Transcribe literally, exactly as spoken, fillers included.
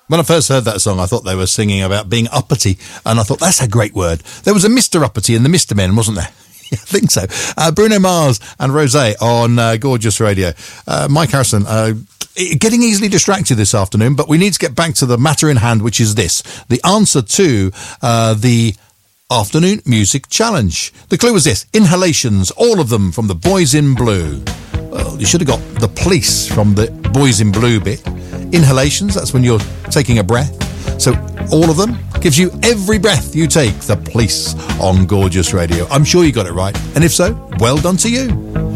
When I first heard that song, I thought they were singing about being uppity, and I thought, that's a great word. There was a Mister Uppity in the Mister Men, wasn't there? I think so. Uh, Bruno Mars and Rosé on uh, Gorgeous Radio. Uh, Mike Harrison, uh, getting easily distracted this afternoon, but we need to get back to the matter in hand, which is this. The answer to uh, the Afternoon Music Challenge. The clue was this. Inhalations, all of them from the Boys in Blue. Well, you should have got the Police from the Boys in Blue bit. Inhalations, that's when you're taking a breath. So all of them gives you every breath you take. The Police on Gorgeous Radio. I'm sure you got it right. And if so, well done to you.